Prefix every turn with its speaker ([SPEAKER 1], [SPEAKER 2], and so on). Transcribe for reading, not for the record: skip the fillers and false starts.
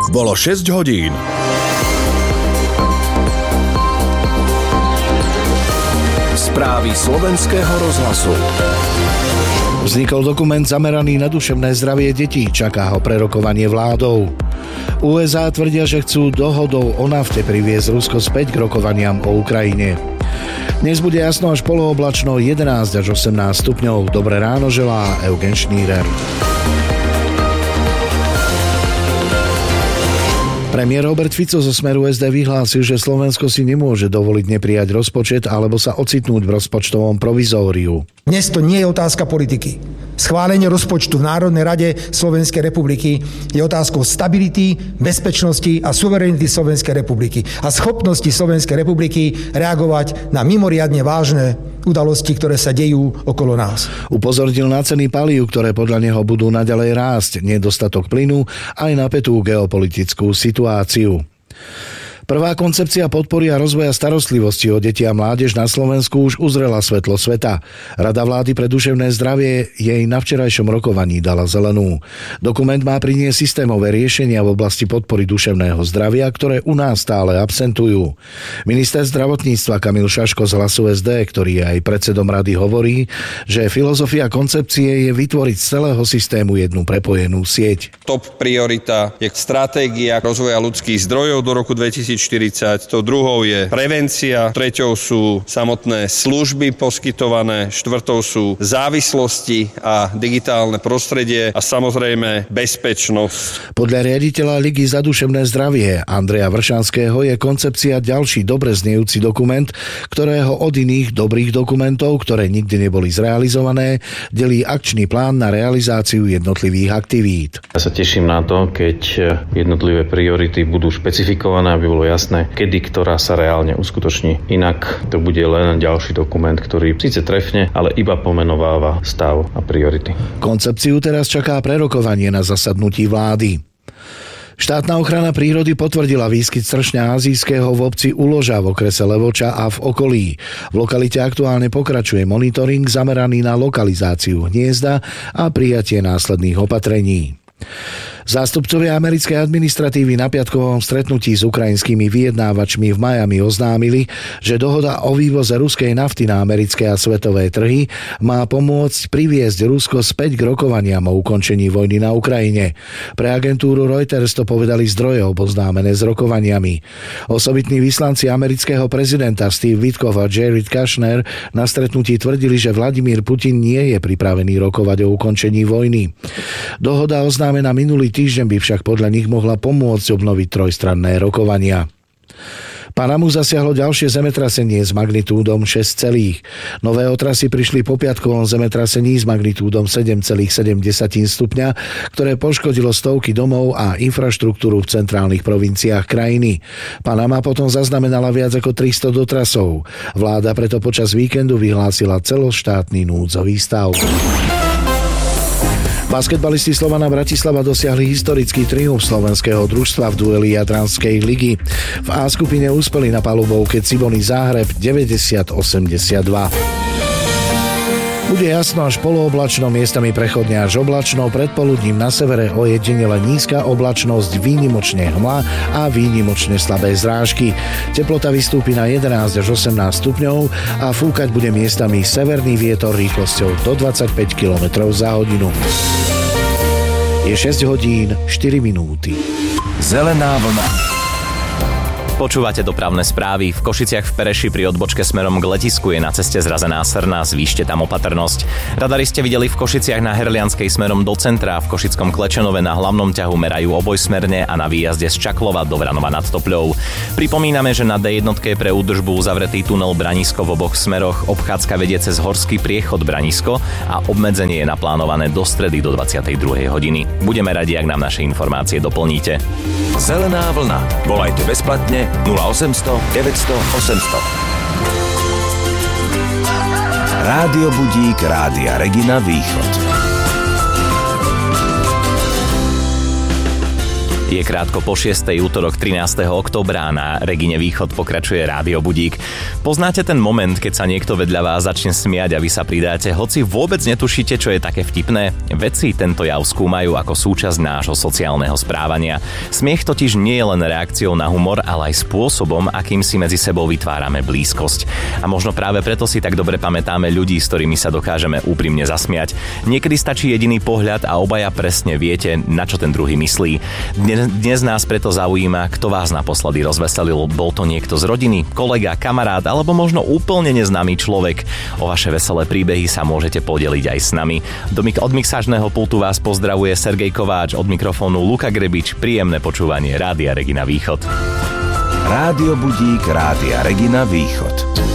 [SPEAKER 1] Bolo 6 hodín. Správy Slovenského rozhlasu.
[SPEAKER 2] Vznikol dokument zameraný na duševné zdravie detí, čaká ho prerokovanie vládou. USA tvrdia, že chcú dohodou o nafte priviesť Rusko späť k rokovaniam o Ukrajine. Dnes bude jasno až polooblačno 11 až 18 stupňov. Dobré ráno želá Eugen Šnírer. Premiér Robert Fico zo Smeru SD vyhlásil, že Slovensko si nemôže dovoliť neprijať rozpočet alebo sa ocitnúť v rozpočtovom provizóriu.
[SPEAKER 3] Dnes to nie je otázka politiky. Schválenie rozpočtu v Národnej rade Slovenskej republiky je otázkou stability, bezpečnosti a suverenity Slovenskej republiky a schopnosti Slovenskej republiky reagovať na mimoriadne vážne udalosti, ktoré sa dejú okolo nás.
[SPEAKER 2] Upozornil na ceny palív, ktoré podľa neho budú naďalej rásť, nedostatok plynu aj napätú geopolitickú situáciu. Prvá koncepcia podpory a rozvoja starostlivosti o deti a mládež na Slovensku už uzrela svetlo sveta. Rada vlády pre duševné zdravie jej na včerajšom rokovaní dala zelenú. Dokument má priniesť systémové riešenia v oblasti podpory duševného zdravia, ktoré u nás stále absentujú. Minister zdravotníctva Kamil Šaško z Hlasu SD, ktorý je aj predsedom rady, hovorí, že filozofia koncepcie je vytvoriť z celého systému jednu prepojenú sieť.
[SPEAKER 4] Top priorita je stratégia rozvoja ľudských zdrojov do roku 2040, to druhou je prevencia, treťou sú samotné služby poskytované, štvrtou sú závislosti a digitálne prostredie a samozrejme bezpečnosť.
[SPEAKER 2] Podľa riaditeľa Ligy za duševné zdravie Andreja Vršanského je koncepcia ďalší dobre znejúci dokument, ktorého od iných dobrých dokumentov, ktoré nikdy neboli zrealizované, delí akčný plán na realizáciu jednotlivých aktivít.
[SPEAKER 5] Ja sa teším na to, keď jednotlivé priority budú špecifikované, aby bolo jasné, kedy ktorá sa reálne uskutoční. Inak to bude len ďalší dokument, ktorý síce trefne, ale iba pomenováva stav a priority.
[SPEAKER 2] Koncepciu teraz čaká prerokovanie na zasadnutí vlády. Štátna ochrana prírody potvrdila výskyt sršňa azijského v obci Uloža v okrese Levoča a v okolí. V lokalite aktuálne pokračuje monitoring zameraný na lokalizáciu hniezda a prijatie následných opatrení. Zástupcovia americkej administratívy na piatkovom stretnutí s ukrajinskými vyjednávačmi v Miami oznámili, že dohoda o vývoze ruskej nafty na americké a svetové trhy má pomôcť priviesť Rusko späť k rokovaniam o ukončení vojny na Ukrajine. Pre agentúru Reuters to povedali zdroje oboznámené s rokovaniami. Osobitní vyslanci amerického prezidenta Steve Witkoff a Jared Kushner na stretnutí tvrdili, že Vladimír Putin nie je pripravený rokovať o ukončení vojny. Dohoda oznámená minulý týždeň by však podľa nich mohla pomôcť obnoviť trojstranné rokovania. Panamu zasiahlo ďalšie zemetrasenie s magnitúdom 6, nové otrasy prišli po piatkovom zemetrasení s magnitúdom 7,7 stupňa, ktoré poškodilo stovky domov a infraštruktúru v centrálnych provinciách krajiny. Panama potom zaznamenala viac ako 300 dotrasov. Vláda preto počas víkendu vyhlásila celoštátny núdzový stav. Basketbalisti Slovana Bratislava dosiahli historický triumf slovenského družstva v dueli Jadranskej ligy. V A skupine úspeli na palubovke Cibony Záhreb 90-82. Bude jasno až polooblačno, miestami prechodne až oblačno, predpoludním na severe ojedinele nízka oblačnosť, výnimočne hmla a výnimočne slabé zrážky. Teplota vystúpi na 11 až 18 stupňov a fúkať bude miestami severný vietor rýchlosťou do 25 km za hodinu. Je 6 hodín 4 minúty.
[SPEAKER 1] Zelená vlna.
[SPEAKER 6] Počúvate dopravné správy. V Košiciach v Pereši pri odbočke smerom k letisku je na ceste zrazená srna, zvýšte tam opatrnosť. Radari ste videli v Košiciach na Herlianskej smerom do centra, v Košickom Klečanove na hlavnom ťahu merajú obojsmerne a na výjazde z Čaklova do Vranova nad Topľou. Pripomíname, že na D1 je pre údržbu uzavretý tunel Branisko v oboch smeroch, obchádzka vedie cez horský priechod Branisko a obmedzenie je naplánované do stredy do 22. hodiny. Budeme radi, ak nám naše informácie doplníte.
[SPEAKER 1] Zelená vlna. Volajte bezplatne 0800 900 800. Rádio Budík Rádia Regina Východ.
[SPEAKER 6] Je krátko po 6. útorok 13. októbra, na Regine Východ pokračuje Rádio Budík. Poznáte ten moment, keď sa niekto vedľa vás začne smiať a vy sa pridáte, hoci vôbec netušíte, čo je také vtipné? Vedci tento jav skúmajú ako súčasť nášho sociálneho správania. Smiech totiž nie je len reakciou na humor, ale aj spôsobom, akým si medzi sebou vytvárame blízkosť. A možno práve preto si tak dobre pamätáme ľudí, s ktorými sa dokážeme úprimne zasmiať. Niekedy stačí jediný pohľad a obaja presne viete, na čo ten druhý myslí. Dnes nás preto zaujíma, kto vás naposledy rozveselil. Bol to niekto z rodiny, kolega, kamarát alebo možno úplne neznámy človek. O vaše veselé príbehy sa môžete podeliť aj s nami. Od mixážneho pultu vás pozdravuje Sergej Kováč, od mikrofónu Luka Grebič. Príjemné počúvanie Rádia Regina Východ.
[SPEAKER 1] Rádio Budík Rádia Regina Východ.